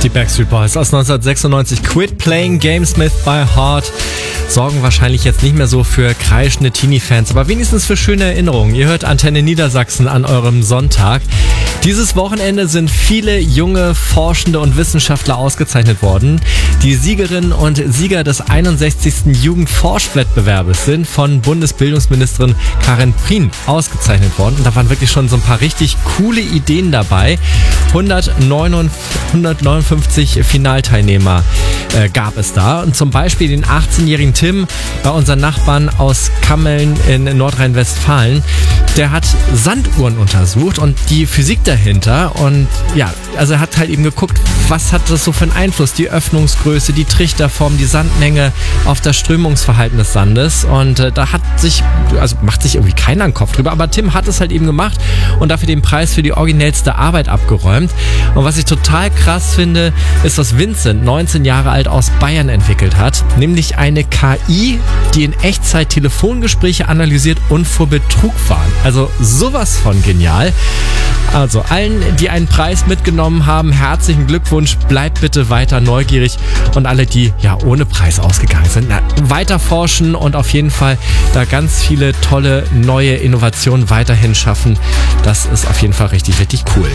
Die Backstreet Boys aus 1996, Quit Playing Gamesmith by Heart, sorgen wahrscheinlich jetzt nicht mehr so für kreischende Teenie-Fans, aber wenigstens für schöne Erinnerungen. Ihr hört Antenne Niedersachsen an eurem Sonntag. Dieses Wochenende sind viele junge Forschende und Wissenschaftler ausgezeichnet worden. Die Siegerinnen und Sieger des 61. Jugendforschwettbewerbes sind von Bundesbildungsministerin Karin Prien ausgezeichnet worden. Und da waren wirklich schon so ein paar richtig coole Ideen dabei. 159 Finalteilnehmer gab es da. Und zum Beispiel den 18-jährigen Tim bei unseren Nachbarn aus Kammeln in Nordrhein-Westfalen. Der hat Sanduhren untersucht und die Physik dahinter. Und ja, also er hat halt eben geguckt, was hat das so für einen Einfluss? Die Öffnungsgröße, die Trichterform, die Sandmenge auf das Strömungsverhalten des Sandes. Und da macht sich irgendwie keiner einen Kopf drüber. Aber Tim hat es halt eben gemacht und dafür den Preis für die originellste Arbeit abgeräumt. Und was ich total krass finde, ist, was Vincent, 19 Jahre alt, aus Bayern entwickelt hat. Nämlich eine KI, die in Echtzeit Telefongespräche analysiert und vor Betrug warnt. Also sowas von genial. Also allen, die einen Preis mitgenommen haben, herzlichen Glückwunsch. Bleibt bitte weiter neugierig. Und alle, die ja ohne Preis ausgegangen sind, weiter forschen und auf jeden Fall da ganz viele tolle neue Innovationen weiterhin schaffen. Das ist auf jeden Fall richtig, richtig cool.